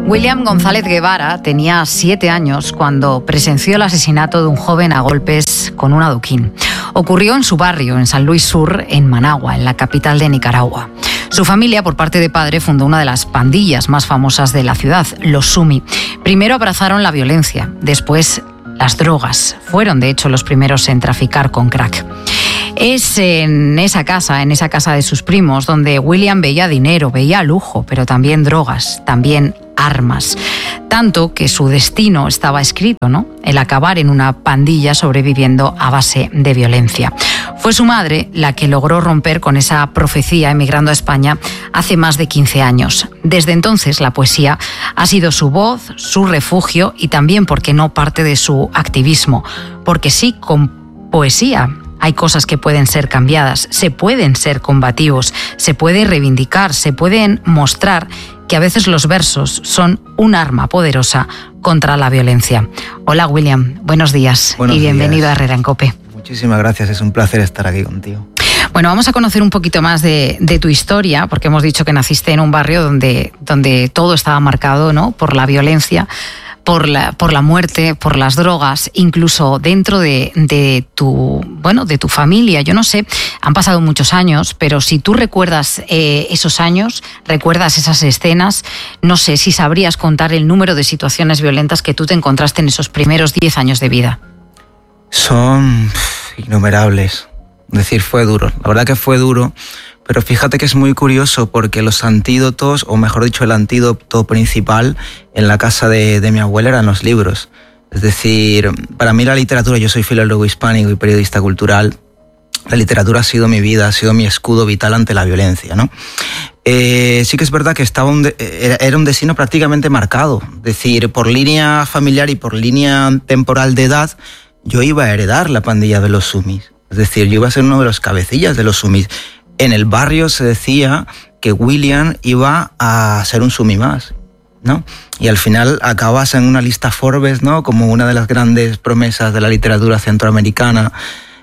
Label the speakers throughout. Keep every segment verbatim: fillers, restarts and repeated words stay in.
Speaker 1: William González Guevara tenía siete años cuando presenció el asesinato de un joven a golpes con un adoquín. Ocurrió en su barrio, en San Luis Sur, en Managua, en la capital de Nicaragua. Su familia, por parte de padre, fundó una de las pandillas más famosas de la ciudad, los Sumi. Primero abrazaron la violencia, después las drogas. Fueron, de hecho, los primeros en traficar con crack. Es en esa casa, en esa casa de sus primos, donde William veía dinero, veía lujo, pero también drogas, también armas. Tanto que su destino estaba escrito, ¿no? El acabar en una pandilla sobreviviendo a base de violencia. Fue su madre la que logró romper con esa profecía emigrando a España hace más de quince años. Desde entonces la poesía ha sido su voz, su refugio y también, ¿por qué no?, parte de su activismo. Porque sí, con poesía hay cosas que pueden ser cambiadas, se pueden ser combativos, se puede reivindicar, se pueden mostrar que a veces los versos son un arma poderosa contra la violencia. Hola William, buenos días buenos y bienvenido días. a Herrera en Cope.
Speaker 2: Muchísimas gracias, es un placer estar aquí contigo.
Speaker 1: Bueno, vamos a conocer un poquito más de, de tu historia, porque hemos dicho que naciste en un barrio donde, donde todo estaba marcado, ¿no?, por la violencia, por la, por la muerte, por las drogas, incluso dentro de, de tu, bueno, de tu familia. Yo no sé, han pasado muchos años, pero si tú recuerdas eh, esos años, recuerdas esas escenas, no sé si sabrías contar el número de situaciones violentas que tú te encontraste en esos primeros diez años de vida.
Speaker 2: Son innumerables. Es decir, fue duro. La verdad que fue duro. Pero fíjate que es muy curioso porque los antídotos, o mejor dicho, el antídoto principal en la casa de, de mi abuela eran los libros. Es decir, para mí la literatura, yo soy filólogo hispánico y periodista cultural, la literatura ha sido mi vida, ha sido mi escudo vital ante la violencia, ¿no? Eh, sí que es verdad que estaba un de, era un destino prácticamente marcado. Es decir, por línea familiar y por línea temporal de edad, yo iba a heredar la pandilla de los Sumis. Es decir, yo iba a ser uno de los cabecillas de los Sumis. En el barrio se decía que William iba a ser un Sumi más, ¿no? Y al final acabas en una lista Forbes, ¿no?, como una de las grandes promesas de la literatura centroamericana.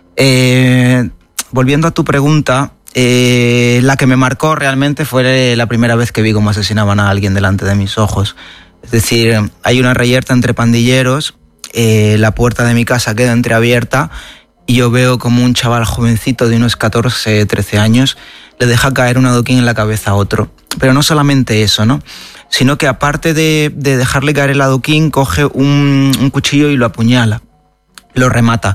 Speaker 2: Eh, volviendo a tu pregunta, eh, la que me marcó realmente fue la primera vez que vi cómo asesinaban a alguien delante de mis ojos. Es decir, hay una reyerta entre pandilleros, eh, la puerta de mi casa queda entreabierta, y yo veo como un chaval jovencito de unos catorce, trece años le deja caer un adoquín en la cabeza a otro. Pero no solamente eso, ¿no?, sino que aparte de, de dejarle caer el adoquín, coge un, un cuchillo y lo apuñala, lo remata.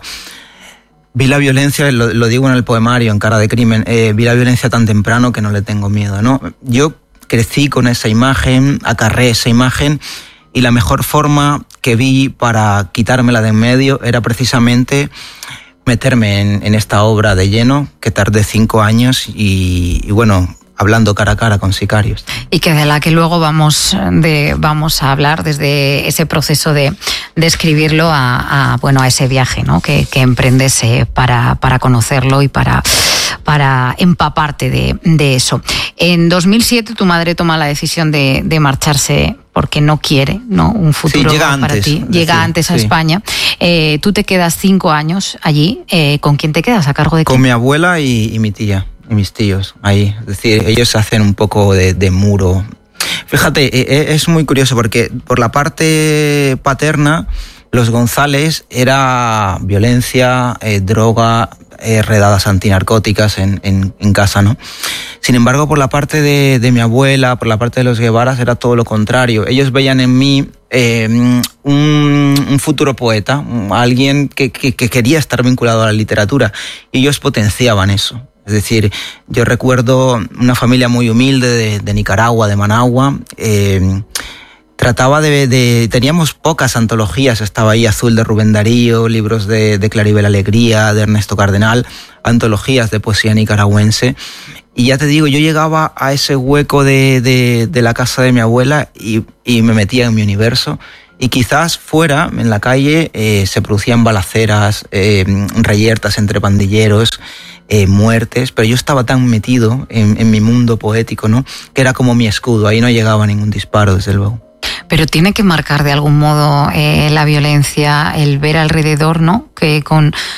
Speaker 2: Vi la violencia, lo, lo digo en el poemario, en Cara de Crimen, eh, vi la violencia tan temprano que no le tengo miedo, ¿no? Yo crecí con esa imagen, acarré esa imagen, y la mejor forma que vi para quitármela de en medio era precisamente meterme en, en esta obra de lleno, que tardé cinco años y, y bueno, hablando cara a cara con sicarios.
Speaker 1: Y que de la que luego vamos, de, vamos a hablar desde ese proceso de, de escribirlo a, a, bueno, a ese viaje, ¿no?, que, que emprendes eh, para, para conocerlo y para, para empaparte de, de eso. En dos mil siete tu madre toma la decisión de, de marcharse porque no quiere, ¿no?, un futuro
Speaker 2: sí, llega
Speaker 1: para
Speaker 2: antes,
Speaker 1: ti. Llega
Speaker 2: decir,
Speaker 1: antes a
Speaker 2: sí.
Speaker 1: España. Eh, tú te quedas cinco años allí. Eh, ¿Con quién te quedas? ¿A cargo de quién?
Speaker 2: Con mi abuela y, y mi tía y mis tíos ahí. Es decir, ellos hacen un poco de, de muro. Fíjate, es muy curioso porque por la parte paterna, los González era violencia, eh, droga, eh, redadas antinarcóticas en, en, en casa, ¿no? Sin embargo, por la parte de, de mi abuela, por la parte de los Guevaras, era todo lo contrario. Ellos veían en mí eh, un, un futuro poeta, alguien que, que, que quería estar vinculado a la literatura, y ellos potenciaban eso. Es decir, yo recuerdo una familia muy humilde de, de Nicaragua, de Managua. Eh, trataba de, de... Teníamos pocas antologías. Estaba ahí Azul de Rubén Darío, libros de, de Claribel Alegría, de Ernesto Cardenal, antologías de poesía nicaragüense. Y ya te digo, yo llegaba a ese hueco de, de, de la casa de mi abuela y, y me metía en mi universo. Y quizás fuera, en la calle, eh, se producían balaceras, eh, reyertas entre pandilleros, eh, muertes, pero yo estaba tan metido en, en mi mundo poético, ¿no?, que era como mi escudo, ahí no llegaba ningún disparo, desde luego.
Speaker 1: Pero tiene que marcar de algún modo eh, la violencia, el ver alrededor, ¿no?, que con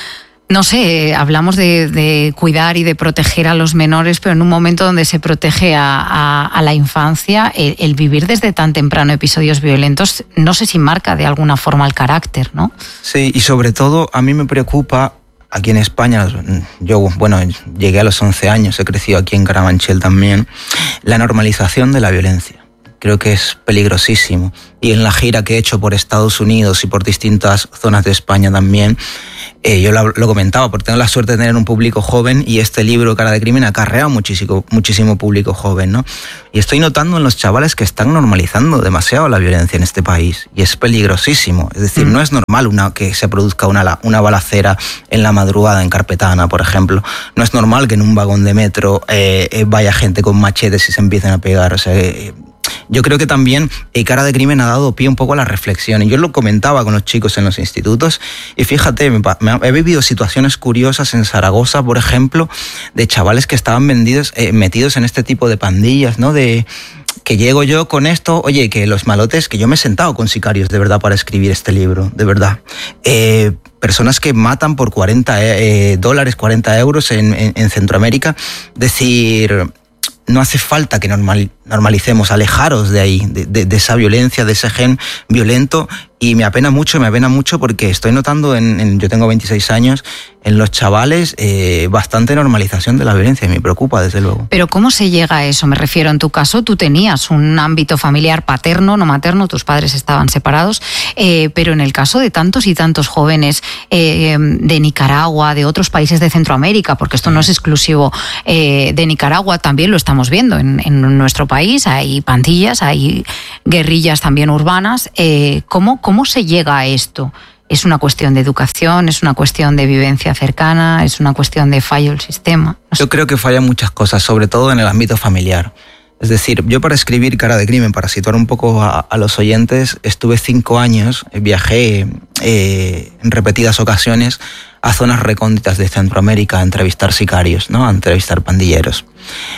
Speaker 1: No sé, hablamos de, de cuidar y de proteger a los menores, pero en un momento donde se protege a, a, a la infancia, el, el vivir desde tan temprano episodios violentos, no sé si marca de alguna forma el carácter, ¿no?
Speaker 2: Sí, y sobre todo a mí me preocupa, aquí en España, yo, bueno, llegué a los once años, he crecido aquí en Carabanchel también, la normalización de la violencia. Creo que es peligrosísimo. Y en la gira que he hecho por Estados Unidos y por distintas zonas de España también, eh, yo lo, lo comentaba, porque tengo la suerte de tener un público joven y este libro, Cara de Crimen, ha acarreado muchísimo, muchísimo público joven, ¿no? Y estoy notando en los chavales que están normalizando demasiado la violencia en este país y es peligrosísimo. Es decir, mm. no es normal una, que se produzca una, una balacera en la madrugada en Carpetana, por ejemplo. No es normal que en un vagón de metro eh, vaya gente con machetes y se empiecen a pegar. O sea, eh, yo creo que también eh, Cara de Crimen ha dado pie un poco a la reflexión y yo lo comentaba con los chicos en los institutos y fíjate, me, me, he vivido situaciones curiosas en Zaragoza, por ejemplo, de chavales que estaban vendidos, eh, metidos en este tipo de pandillas, ¿no? De que llego yo con esto, oye, que los malotes, que yo me he sentado con sicarios de verdad para escribir este libro, de verdad. Eh, personas que matan por cuarenta eh, dólares, cuarenta euros en, en, en Centroamérica, decir... No hace falta que normal, normalicemos, alejaros de ahí, de, de, de esa violencia, de ese gen violento. Y me apena mucho, me apena mucho porque estoy notando, en, en yo tengo veintiséis años, en los chavales eh, bastante normalización de la violencia y me preocupa, desde luego.
Speaker 1: Pero ¿cómo se llega a eso? Me refiero, en tu caso, tú tenías un ámbito familiar paterno, no materno, tus padres estaban separados, eh, pero en el caso de tantos y tantos jóvenes eh, de Nicaragua, de otros países de Centroamérica, porque esto no es exclusivo eh, de Nicaragua, también lo estamos viendo en, en nuestro país, hay pandillas, hay guerrillas también urbanas, eh, ¿cómo, ¿cómo se llega a esto? ¿Es una cuestión de educación? ¿Es una cuestión de vivencia cercana? ¿Es una cuestión de fallo del sistema? No sé.
Speaker 2: Yo creo que fallan muchas cosas, sobre todo en el ámbito familiar. Es decir, yo para escribir Cara de Crimen, para situar un poco a, a los oyentes, estuve cinco años, viajé eh, en repetidas ocasiones a zonas recónditas de Centroamérica a entrevistar sicarios, ¿no? A entrevistar pandilleros.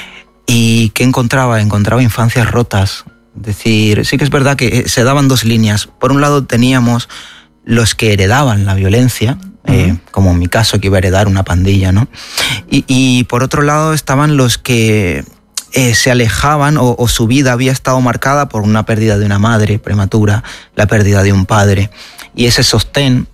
Speaker 2: ¿Y qué encontraba? Encontraba infancias rotas. Es decir, sí que es verdad que se daban dos líneas. Por un lado teníamos los que heredaban la violencia, uh-huh. eh, como en mi caso, que iba a heredar una pandilla, ¿no? Y, y por otro lado estaban los que eh, se alejaban o, o su vida había estado marcada por una pérdida de una madre prematura, la pérdida de un padre. Y ese sostén,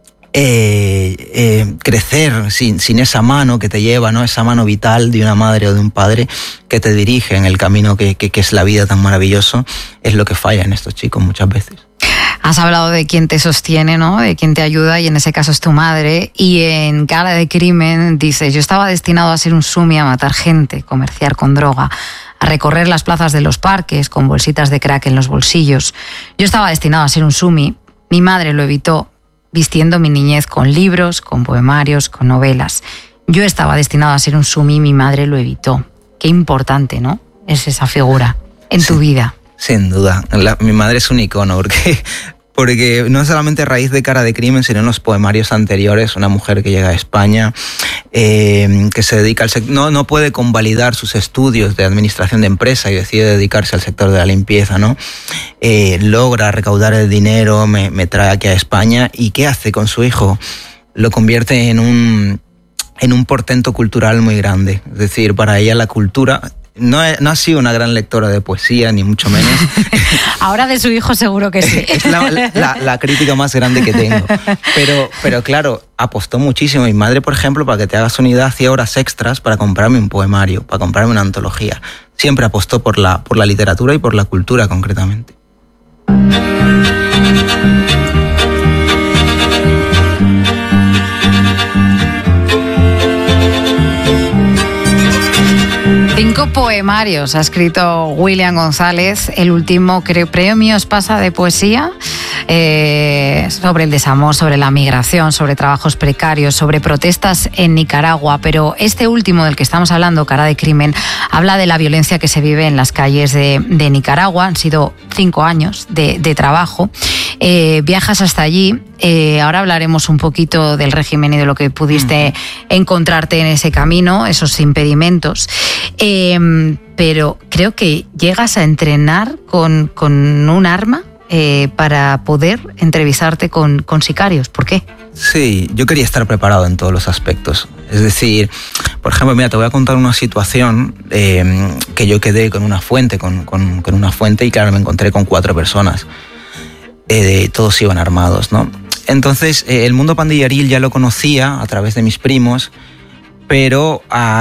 Speaker 2: eh, eh, crecer sin, sin esa mano que te lleva, ¿no? Esa mano vital de una madre o de un padre que te dirige en el camino que, que, que es la vida tan maravilloso, es lo que falla en estos chicos muchas veces.
Speaker 1: Has hablado de quién te sostiene, ¿no? De quién te ayuda, y en ese caso es tu madre. Y en Cara de Crimen dices: yo estaba destinado a ser un sumi, a matar gente, comerciar con droga, a recorrer las plazas de los parques con bolsitas de crack en los bolsillos. Yo estaba destinado a ser un sumi. Mi madre lo evitó, vistiendo mi niñez con libros, con poemarios, con novelas. Yo estaba destinado a ser un sumi, mi madre lo evitó. Qué importante, ¿no? Es esa figura en sí, tu vida.
Speaker 2: Sin duda. La, mi madre es un icono, porque, porque no solamente a raíz de Cara de Crimen, sino en los poemarios anteriores, una mujer que llega a España, eh, que se dedica al sector, no, no puede convalidar sus estudios de administración de empresa y decide dedicarse al sector de la limpieza, ¿no? Eh, logra recaudar el dinero, me, me trae aquí a España, y ¿qué hace con su hijo? Lo convierte en un, en un portento cultural muy grande. Es decir, para ella la cultura... No, he, no ha sido una gran lectora de poesía, ni mucho menos.
Speaker 1: Ahora de su hijo seguro que sí.
Speaker 2: Es la, la, la crítica más grande que tengo. Pero, pero claro, apostó muchísimo. Mi madre, por ejemplo, para que te hagas una idea, hacía horas extras para comprarme un poemario, para comprarme una antología. Siempre apostó por la, por la literatura y por la cultura, concretamente.
Speaker 1: Cinco poemarios ha escrito William González. El último, creo, premio Espasa de poesía, eh, sobre el desamor, sobre la migración, sobre trabajos precarios, sobre protestas en Nicaragua. Pero este último del que estamos hablando, Cara de Crimen, habla de la violencia que se vive en las calles de, de Nicaragua. Han sido cinco años de, de trabajo. Eh, viajas hasta allí. Eh, ahora hablaremos un poquito del régimen y de lo que pudiste mm. encontrarte en ese camino, esos impedimentos. Eh, pero creo que llegas a entrenar con, con un arma eh, para poder entrevistarte con, con sicarios. ¿Por qué?
Speaker 2: Sí, yo quería estar preparado en todos los aspectos. Es decir, por ejemplo, mira, te voy a contar una situación eh, que yo quedé con una fuente, con, con, con una fuente y claro, me encontré con cuatro personas. Eh, todos iban armados, ¿no? Entonces, eh, el mundo pandilleril ya lo conocía a través de mis primos, pero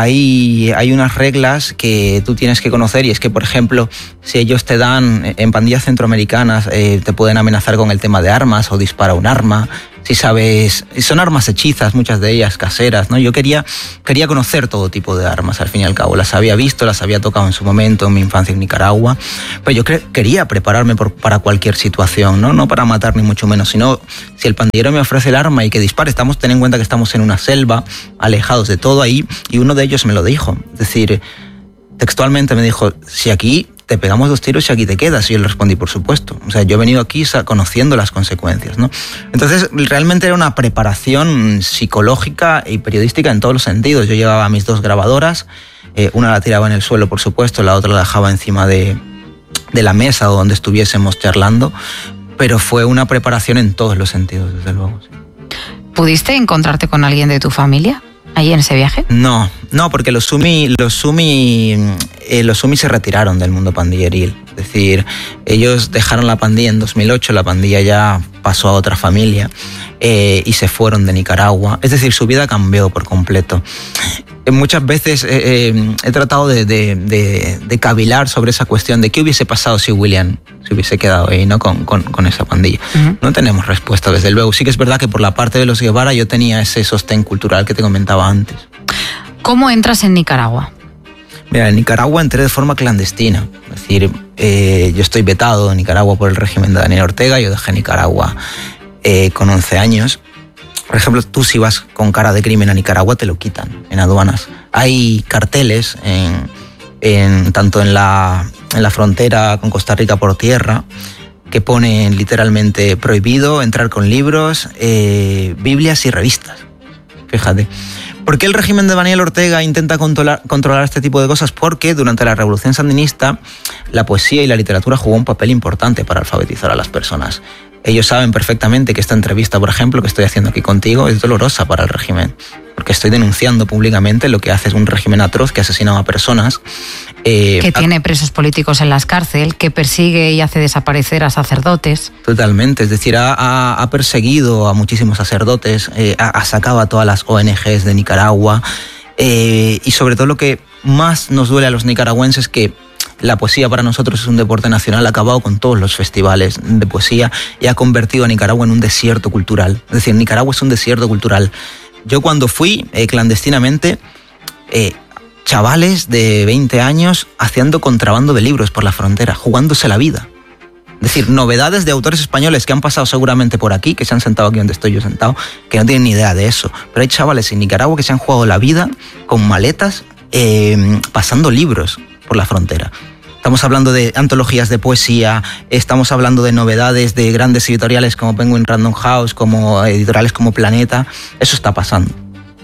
Speaker 2: hay, hay unas reglas que tú tienes que conocer y es que, por ejemplo, si ellos te dan, en pandillas centroamericanas, eh, te pueden amenazar con el tema de armas o dispara un arma. Si sabes, son armas hechizas, muchas de ellas caseras, ¿no? Yo quería, quería conocer todo tipo de armas, al fin y al cabo. Las había visto, las había tocado en su momento, en mi infancia en Nicaragua, pero yo cre- quería prepararme por, para cualquier situación, ¿no? No para matar ni mucho menos, sino si el pandillero me ofrece el arma y que dispare, estamos, ten en cuenta que estamos en una selva, alejados de todo ahí, y uno de ellos me lo dijo. Es decir, textualmente me dijo, si aquí te pegamos dos tiros y aquí te quedas. Y yo le respondí, por supuesto. O sea, yo he venido aquí conociendo las consecuencias, ¿no? Entonces, realmente era una preparación psicológica y periodística en todos los sentidos. Yo llevaba mis dos grabadoras, eh, una la tiraba en el suelo, por supuesto, la otra la dejaba encima de, de la mesa o donde estuviésemos charlando, pero fue una preparación en todos los sentidos, desde luego. Sí.
Speaker 1: ¿Pudiste encontrarte con alguien de tu familia ahí en ese viaje?
Speaker 2: No, no, porque los Sumi, los Sumi, eh, los Sumi se retiraron del mundo pandilleril. Es decir, ellos dejaron la pandilla en dos mil ocho, la pandilla ya pasó a otra familia eh, y se fueron de Nicaragua. Es decir, su vida cambió por completo. Eh, muchas veces eh, eh, he tratado de, de, de, de cavilar sobre esa cuestión de qué hubiese pasado si William se hubiese quedado ahí, ¿no? con, con, con esa pandilla. Uh-huh. No tenemos respuesta, desde luego. Sí que es verdad que por la parte de los Guevara yo tenía ese sostén cultural que te comentaba antes.
Speaker 1: ¿Cómo entras en Nicaragua?
Speaker 2: Mira, en Nicaragua entré de forma clandestina. Es decir, eh, yo estoy vetado en Nicaragua por el régimen de Daniel Ortega. Yo dejé Nicaragua eh, con once años. Por ejemplo, tú si vas con cara de crimen a Nicaragua te lo quitan en aduanas. Hay carteles, en, en, tanto en la, en la frontera con Costa Rica por tierra, que ponen literalmente prohibido entrar con libros, eh, Biblias y revistas. Fíjate. ¿Por qué el régimen de Daniel Ortega intenta controlar, controlar este tipo de cosas? Porque durante la Revolución Sandinista la poesía y la literatura jugó un papel importante para alfabetizar a las personas. Ellos saben perfectamente que esta entrevista, por ejemplo, que estoy haciendo aquí contigo, es dolorosa para el régimen, porque estoy denunciando públicamente lo que hace es un régimen atroz que asesinaba a personas.
Speaker 1: Eh, que tiene presos políticos en las cárceles, que persigue y hace desaparecer a sacerdotes.
Speaker 2: Totalmente, es decir, ha, ha, ha perseguido a muchísimos sacerdotes, eh, ha, ha sacado a todas las O N Ges de Nicaragua, eh, y sobre todo lo que más nos duele a los nicaragüenses que la poesía para nosotros es un deporte nacional, ha acabado con todos los festivales de poesía y ha convertido a Nicaragua en un desierto cultural. Es decir, Nicaragua es un desierto cultural. Yo cuando fui eh, clandestinamente, eh, chavales de veinte años haciendo contrabando de libros por la frontera, jugándose la vida. Es decir, novedades de autores españoles que han pasado seguramente por aquí, que se han sentado aquí donde estoy yo sentado, que no tienen ni idea de eso. Pero hay chavales en Nicaragua que se han jugado la vida con maletas, eh, pasando libros por la frontera. Estamos hablando de antologías de poesía, estamos hablando de novedades de grandes editoriales como Penguin Random House, como editoriales como Planeta. Eso está pasando.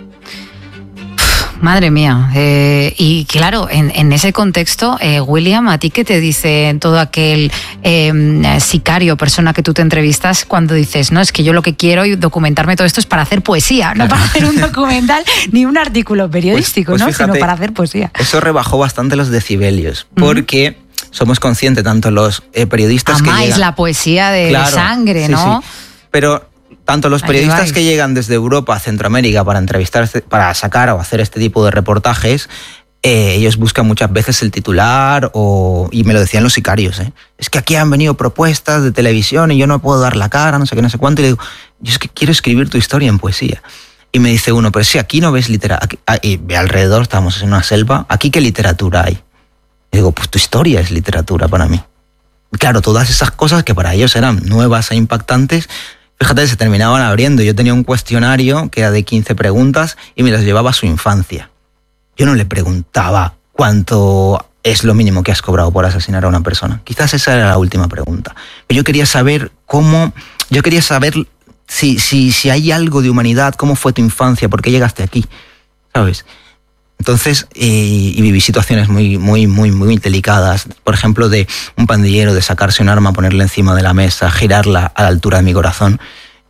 Speaker 1: Madre mía. Eh, y claro, en, en ese contexto, eh, William, ¿a ti qué te dice todo aquel eh, sicario, persona que tú te entrevistas, cuando dices, no, es que yo lo que quiero y documentarme todo esto es para hacer poesía, no para hacer un documental ni un artículo periodístico, pues, pues ¿no? Fíjate, sino para hacer poesía?
Speaker 2: Eso rebajó bastante los decibelios, porque uh-huh. somos conscientes, tanto los eh, periodistas
Speaker 1: Amáis
Speaker 2: que llegan...
Speaker 1: la poesía de claro, sangre,
Speaker 2: sí,
Speaker 1: ¿no?
Speaker 2: Sí. Pero... Tanto los periodistas Ayudáis. que llegan desde Europa a Centroamérica para entrevistar, para sacar o hacer este tipo de reportajes, eh, ellos buscan muchas veces el titular, o, y me lo decían los sicarios, ¿eh? Es que aquí han venido propuestas de televisión y yo no puedo dar la cara, no sé qué, no sé cuánto, y le digo, yo es que quiero escribir tu historia en poesía. Y me dice uno, pero si aquí no ves literatura, y alrededor estamos en una selva, ¿aquí qué literatura hay? Y digo, pues tu historia es literatura para mí. Claro, todas esas cosas que para ellos eran nuevas e impactantes, fíjate, se terminaban abriendo. Yo tenía un cuestionario que era de quince preguntas y me las llevaba a su infancia. Yo no le preguntaba cuánto es lo mínimo que has cobrado por asesinar a una persona. Quizás esa era la última pregunta. Pero yo quería saber cómo... Yo quería saber si, si, si hay algo de humanidad, cómo fue tu infancia, por qué llegaste aquí, ¿sabes? Entonces, eh, y viví situaciones muy, muy, muy, muy delicadas. Por ejemplo, de un pandillero, de sacarse un arma, ponerla encima de la mesa, girarla a la altura de mi corazón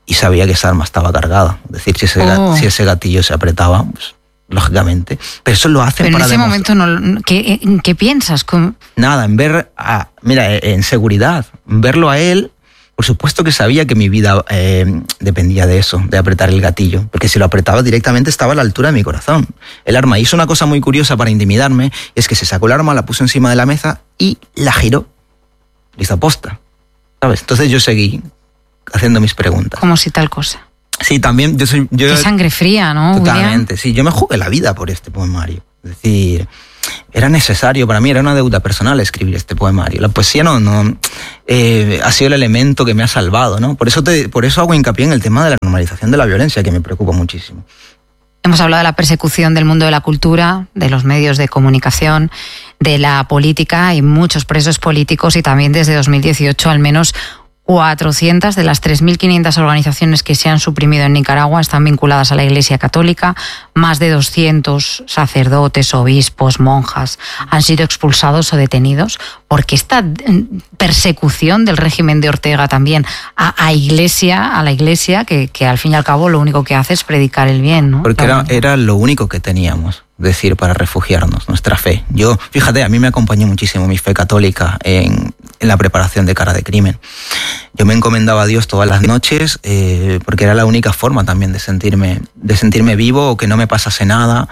Speaker 2: y sabía que esa arma estaba cargada. Es decir, si ese, oh. si ese gatillo se apretaba, pues, lógicamente. Pero eso lo hacen
Speaker 1: Pero
Speaker 2: para
Speaker 1: en ese
Speaker 2: demostrar...
Speaker 1: momento, no, ¿qué, ¿qué piensas? ¿Cómo?
Speaker 2: Nada, en ver, a, mira, en seguridad, en verlo a él, por supuesto que sabía que mi vida eh, dependía de eso, de apretar el gatillo, porque si lo apretaba directamente estaba a la altura de mi corazón. El arma hizo una cosa muy curiosa para intimidarme, es que se sacó el arma, la puso encima de la mesa y la giró. Lo hizo aposta, ¿sabes? Entonces yo seguí haciendo mis preguntas.
Speaker 1: Como si tal cosa.
Speaker 2: Sí, también yo soy... Yo,
Speaker 1: Qué sangre fría, ¿no?
Speaker 2: Totalmente, sí. Yo me jugué la vida por este poemario. Es decir, era necesario para mí, era una deuda personal escribir este poemario. La poesía no, no eh, ha sido el elemento que me ha salvado, ¿no? Por eso, te, por eso hago hincapié en el tema de la normalización de la violencia, que me preocupa muchísimo.
Speaker 1: Hemos hablado de la persecución del mundo de la cultura, de los medios de comunicación, de la política. Hay muchos presos políticos y también desde dos mil dieciocho al menos cuatrocientas de las tres mil quinientas organizaciones que se han suprimido en Nicaragua están vinculadas a la Iglesia Católica. Más de doscientos sacerdotes, obispos, monjas han sido expulsados o detenidos porque esta persecución del régimen de Ortega también a, a iglesia, a la Iglesia, que, que al fin y al cabo lo único que hace es predicar el bien, ¿no?
Speaker 2: Porque era, era lo único que teníamos, decir, para refugiarnos, nuestra fe. Yo, fíjate, a mí me acompañó muchísimo mi fe católica en, en la preparación de Cara de Crimen. Yo me encomendaba a Dios todas las noches eh, porque era la única forma también de sentirme, de sentirme vivo o que no me pasase nada.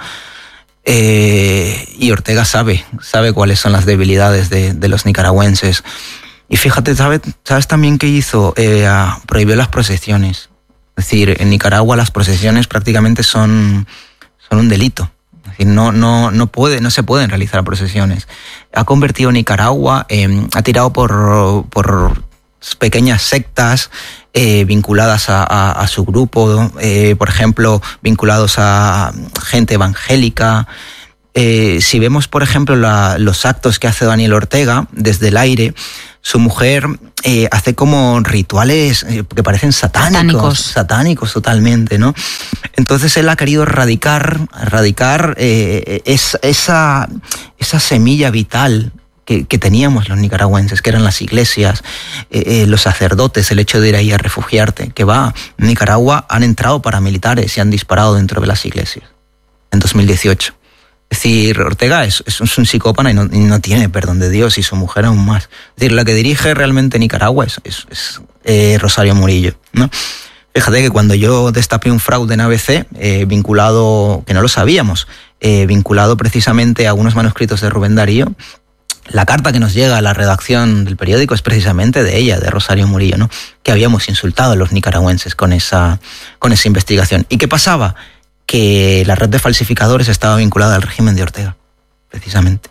Speaker 2: Eh, y Ortega sabe, sabe cuáles son las debilidades de, de los nicaragüenses. Y fíjate, ¿sabes, sabes también qué hizo? Eh, prohibió las procesiones. Es decir, en Nicaragua las procesiones prácticamente son, son un delito. Es decir, no, no, no, puede, no se pueden realizar procesiones. Ha convertido Nicaragua, eh, ha tirado por, por pequeñas sectas eh, vinculadas a, a, a su grupo, eh, por ejemplo, vinculados a gente evangélica. Eh, si vemos, por ejemplo, la, los actos que hace Daniel Ortega desde el aire, su mujer eh, hace como rituales eh, que parecen satánicos, satánicos, satánicos totalmente, ¿no? Entonces él ha querido erradicar, erradicar eh, es, esa, esa semilla vital que, que teníamos los nicaragüenses, que eran las iglesias, eh, eh, los sacerdotes, el hecho de ir ahí a refugiarte, que va, en Nicaragua han entrado paramilitares y han disparado dentro de las iglesias en dos mil dieciocho. Es decir, Ortega es, es un psicópata y no, y no tiene perdón de Dios, y su mujer aún más. Es decir, la que dirige realmente Nicaragua es, es, es eh, Rosario Murillo, ¿no? Fíjate que cuando yo destapé un fraude en A B C, eh, vinculado, que no lo sabíamos, eh, vinculado precisamente a unos manuscritos de Rubén Darío, la carta que nos llega a la redacción del periódico es precisamente de ella, de Rosario Murillo, ¿no? Que habíamos insultado a los nicaragüenses con esa, con esa investigación. ¿Y qué pasaba? Que la red de falsificadores estaba vinculada al régimen de Ortega, precisamente.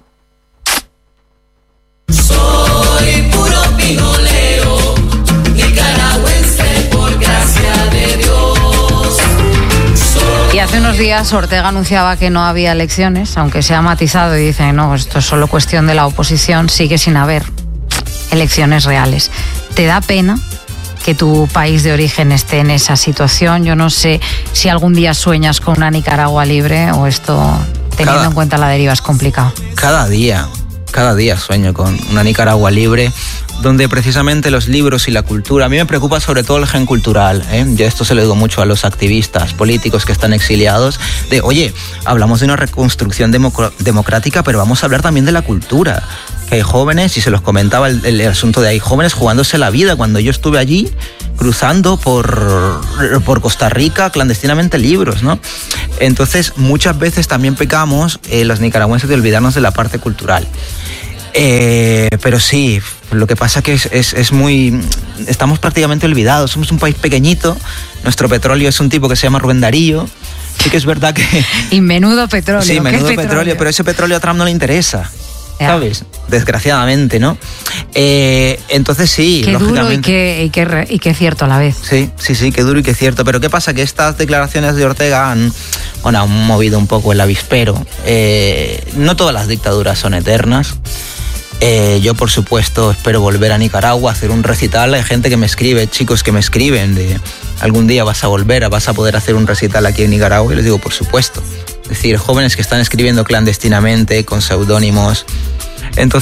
Speaker 3: Soy puro pinolero, nicaragüense por gracia de Dios. Soy...
Speaker 1: Y hace unos días Ortega anunciaba que no había elecciones, aunque se ha matizado y dice, no, esto es solo cuestión de la oposición, sigue sin haber elecciones reales. ¿Te da pena que tu país de origen esté en esa situación? Yo no sé si algún día sueñas con una Nicaragua libre o esto, teniendo cada, en cuenta la deriva, es complicado.
Speaker 2: Cada día, cada día sueño con una Nicaragua libre, donde precisamente los libros y la cultura, a mí me preocupa sobre todo el gen cultural, ¿eh? Yo esto se lo digo mucho a los activistas políticos que están exiliados, de, oye, hablamos de una reconstrucción democ- democrática, pero vamos a hablar también de la cultura. Que hay jóvenes, y se los comentaba el, el asunto de hay jóvenes jugándose la vida. Cuando yo estuve allí, cruzando por, por Costa Rica clandestinamente libros, ¿no? Entonces, muchas veces también pecamos eh, los nicaragüenses de olvidarnos de la parte cultural. Eh, pero sí, lo que pasa que es, es, es muy... Estamos prácticamente olvidados. Somos un país pequeñito. Nuestro petróleo es un tipo que se llama Rubén Darío. Sí que es verdad que...
Speaker 1: Y menudo petróleo.
Speaker 2: Sí, menudo petróleo?
Speaker 1: petróleo,
Speaker 2: pero ese petróleo a Trump no le interesa.
Speaker 1: Ya.
Speaker 2: ¿Sabes? Desgraciadamente, ¿no? Eh, entonces sí,
Speaker 1: qué
Speaker 2: lógicamente.
Speaker 1: Duro y qué, y, qué, y qué cierto a la vez.
Speaker 2: Sí, sí, sí, qué duro y qué cierto. Pero ¿qué pasa? Que estas declaraciones de Ortega han, bueno, han movido un poco el avispero. Eh, no todas las dictaduras son eternas. Eh, yo, por supuesto, espero volver a Nicaragua, hacer un recital. Hay gente que me escribe, chicos que me escriben de algún día vas a volver, vas a poder hacer un recital aquí en Nicaragua. Y les digo, por supuesto. Es decir, jóvenes que están escribiendo clandestinamente, con seudónimos. Entonces,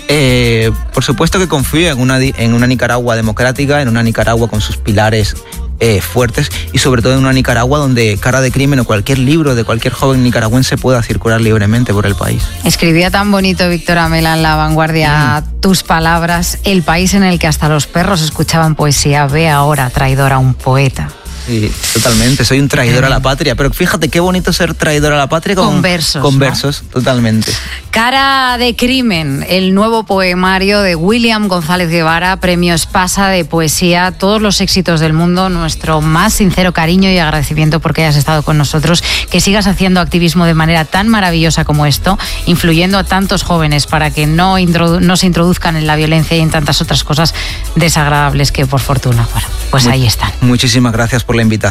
Speaker 2: Eh, por supuesto que confío en una, en una Nicaragua democrática, en una Nicaragua con sus pilares eh, fuertes y sobre todo en una Nicaragua donde Cara de Crimen o cualquier libro de cualquier joven nicaragüense pueda circular libremente por el país.
Speaker 1: Escribía tan bonito Víctor Amela en La Vanguardia mm. tus palabras, el país en el que hasta los perros escuchaban poesía, ve ahora traidor a un poeta.
Speaker 2: Sí, totalmente, soy un traidor a la patria, pero fíjate qué bonito ser traidor a la patria con,
Speaker 1: con versos.
Speaker 2: Con
Speaker 1: ¿no?
Speaker 2: versos, totalmente.
Speaker 1: Cara de Crimen, el nuevo poemario de William González Guevara, premio Espasa de poesía, todos los éxitos del mundo, nuestro más sincero cariño y agradecimiento porque hayas estado con nosotros, que sigas haciendo activismo de manera tan maravillosa como esto, influyendo a tantos jóvenes para que no, introdu- no se introduzcan en la violencia y en tantas otras cosas desagradables que por fortuna, bueno, pues
Speaker 2: Muy,
Speaker 1: ahí están.
Speaker 2: Muchísimas gracias por la invitación.